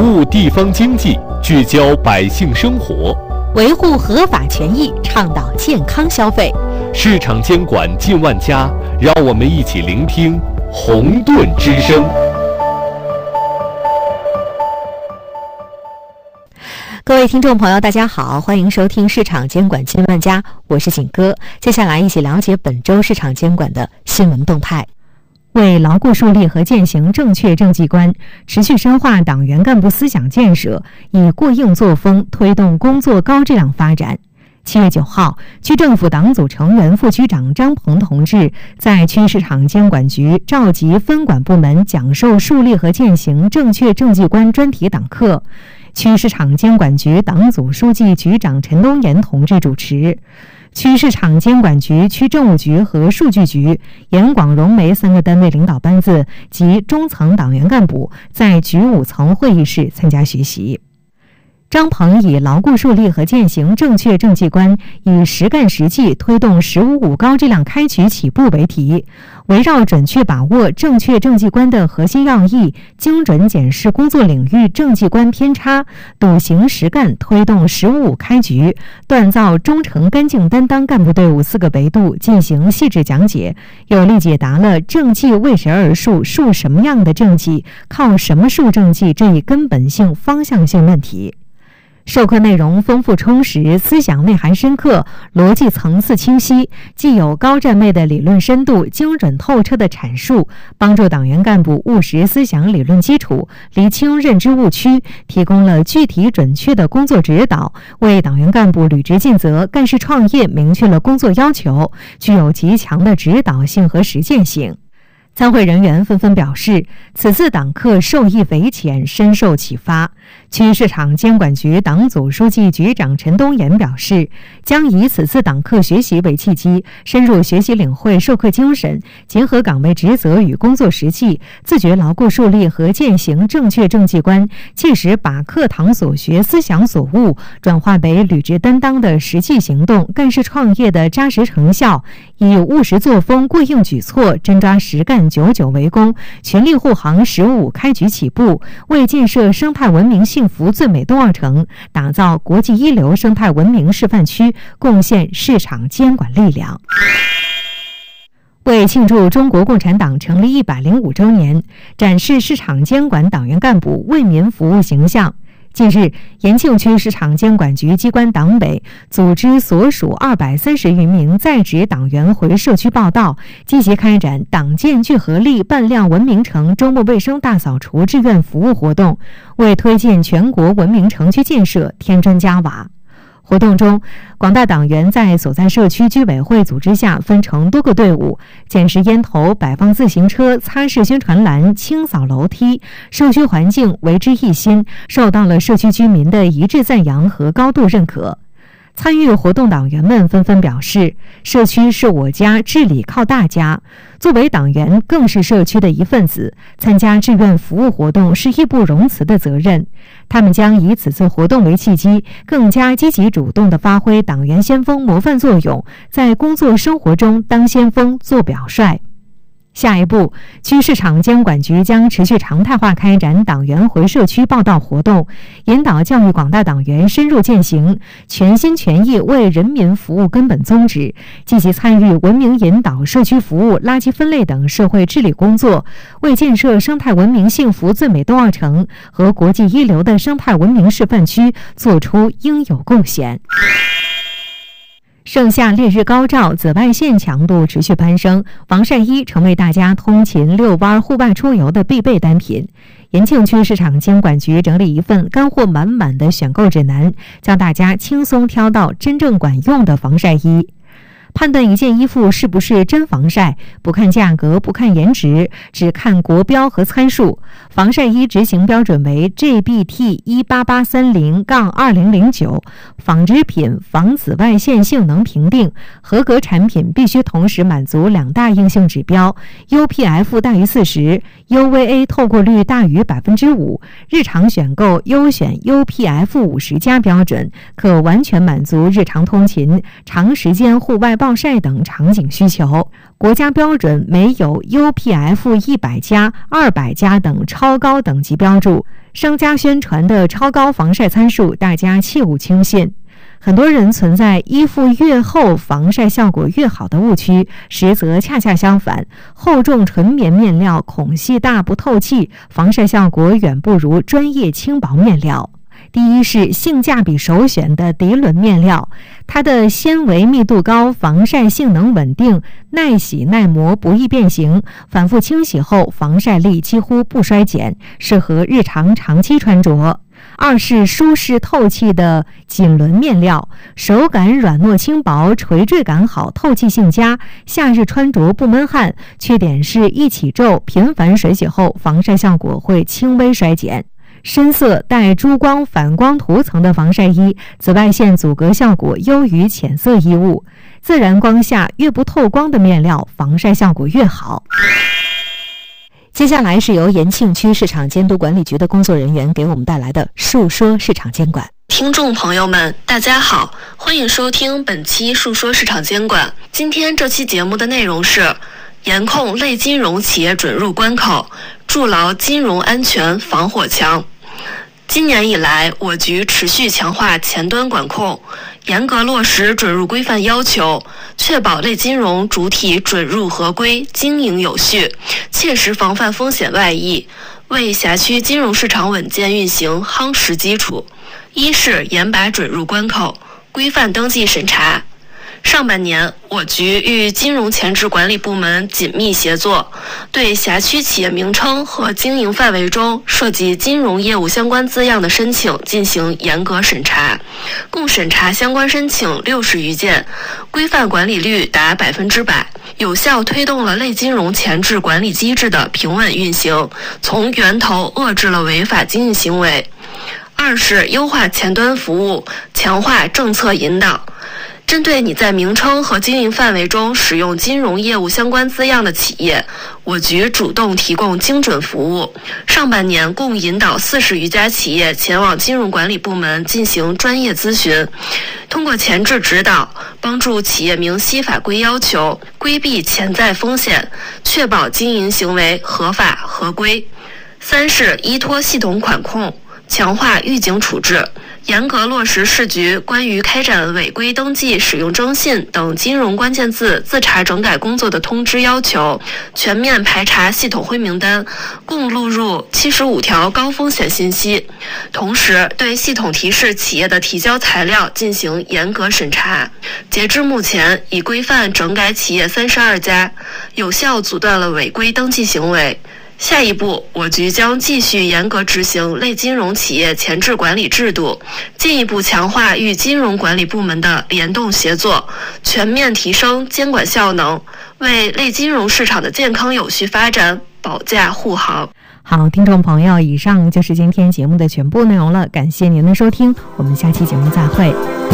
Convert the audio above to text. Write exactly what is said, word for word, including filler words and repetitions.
务地方经济，聚焦百姓生活， 维护合法权益，倡导健康消费。 市场监管近万家，让我们一起聆听红盾之声。 各位听众朋友，大家好，欢迎收听市场监管近万家，我是景哥。接下来一起了解本周市场监管的新闻动态。为牢固树立和践行正确政绩观，持续深化党员干部思想建设，以过硬作风推动工作高质量发展。七月九号，区政府党组成员副区长张鹏同志在区市场监管局召集分管部门讲授树立和践行正确政绩观专题党课。区市场监管局党组书记局长陈东岩同志主持。区市场监管局、区政务局和数据局、盐广融煤三个单位领导班子及中层党员干部在局五层会议室参加学习。张鹏以牢固树立和践行正确政绩观，以实干实际推动十五五高质量开局起步为题，围绕准确把握正确政绩观的核心要义，精准检视工作领域政绩观偏差，笃行实干推动十五五开局，锻造忠诚干净担当干部队伍四个维度进行细致讲解，有力解答了政绩为谁而树、树什么样的政绩、靠什么树政绩这一根本性方向性问题。授课内容丰富充实，思想内涵深刻，逻辑层次清晰，既有高占昧的理论深度，精准透彻的阐述，帮助党员干部务实思想理论基础，厘清认知误区，提供了具体准确的工作指导，为党员干部履职尽责、干事创业明确了工作要求，具有极强的指导性和实践性。参会人员纷纷表示，此次党课受益匪浅，深受启发。区市场监管局党组书记局长陈东岩表示，将以此次党课学习为契机，深入学习领会授课精神，结合岗位职责与工作实际，自觉牢固树立和践行正确政绩观，切实把课堂所学、思想所悟转化为履职担当的实际行动，干事创业的扎实成效，以务实作风、过硬举措，真抓实干，久久为功，全力护航十五五开局起步，为建设生态文明幸福最美冬奥城，打造国际一流生态文明示范区，贡献市场监管力量。为庆祝中国共产党成立一百零五周年，展示市场监管党员干部为民服务形象，近日，延庆区市场监管局机关党委组织所属二百三十余名在职党员回社区报到，积极开展党建聚合力办亮文明城周末卫生大扫除志愿服务活动，为推进全国文明城区建设添砖加瓦。活动中，广大党员在所在社区居委会组织下分成多个队伍，捡拾烟头、摆放自行车、擦拭宣传栏、清扫楼梯，社区环境为之一新，受到了社区居民的一致赞扬和高度认可。参与活动党员们纷纷表示，社区是我家，治理靠大家。作为党员，更是社区的一份子，参加志愿服务活动是义不容辞的责任。他们将以此次活动为契机，更加积极主动地发挥党员先锋模范作用，在工作生活中当先锋、做表率。下一步，区市场监管局将持续常态化开展党员回社区报到活动，引导教育广大党员深入践行全心全意为人民服务根本宗旨，积极参与文明引导、社区服务、垃圾分类等社会治理工作，为建设生态文明幸福最美冬奥城和国际一流的生态文明示范区做出应有贡献。盛夏烈日高照，紫外线强度持续攀升，防晒衣成为大家通勤、遛弯、户外出游的必备单品。延庆区市场监管局整理一份干货满满的选购指南，教大家轻松挑到真正管用的防晒衣。判断一件衣服是不是真防晒，不看价格，不看颜值，只看国标和参数。防晒衣执行标准为 G B T 一八八三零二零零九， 纺织品防紫外线性能评定，合格产品必须同时满足两大硬性指标 U P F 大于四十， U V A 透过率大于 百分之五， 日常选购优选 U P F 五十 加标准，可完全满足日常通勤、长时间户外暴晒等场景需求。国家标准没有 U P F 一百加、二百加等超高等级标注， 商家宣传的超高防晒参数，大家切勿轻信。很多人存在衣服越厚防晒效果越好的误区，实则恰恰相反。厚重纯棉面料孔隙大不透气，防晒效果远不如专业轻薄面料。第一是性价比首选的涤纶面料，它的纤维密度高，防晒性能稳定，耐洗耐磨，不易变形，反复清洗后防晒力几乎不衰减，适合日常长期穿着。二是舒适透气的锦纶面料，手感软糯轻薄，垂坠感好，透气性佳，夏日穿着不闷汗。缺点是一起皱，频繁水洗后防晒效果会轻微衰减。深色带珠光反光涂层的防晒衣，紫外线阻隔效果优于浅色衣物。自然光下越不透光的面料，防晒效果越好。接下来是由延庆区市场监督管理局的工作人员给我们带来的述说市场监管。 听众朋友们，大家好，欢迎收听本期述说市场监管。今天这期节目的内容是严控类金融企业准入关口，筑牢金融安全防火墙。今年以来，我局持续强化前端管控，严格落实准入规范要求，确保类金融主体准入合规、经营有序，切实防范风险外溢，为辖区金融市场稳健运行夯实基础。一是严把准入关口，规范登记审查。上半年，我局与金融前置管理部门紧密协作，对辖区企业名称和经营范围中涉及金融业务相关字样的申请进行严格审查，共审查相关申请六十余件，规范管理率达百分之百，有效推动了类金融前置管理机制的平稳运行，从源头遏制了违法经营行为。二是优化前端服务，强化政策引导。针对你在名称和经营范围中使用金融业务相关字样的企业，我局主动提供精准服务。上半年共引导四十余家企业前往金融管理部门进行专业咨询，通过前置指导，帮助企业明晰法规要求，规避潜在风险，确保经营行为合法合规。三是依托系统管控，强化预警处置。严格落实市局关于开展违规登记、使用征信等金融关键字自查整改工作的通知要求，全面排查系统灰名单，共录入七十五条高风险信息。同时，对系统提示企业的提交材料进行严格审查。截至目前，已规范整改企业三十二家，有效阻断了违规登记行为。下一步，我局将继续严格执行类金融企业前置管理制度，进一步强化与金融管理部门的联动协作，全面提升监管效能，为类金融市场的健康有序发展保驾护航。 好，听众朋友，以上就是今天节目的全部内容了，感谢您的收听，我们下期节目再会。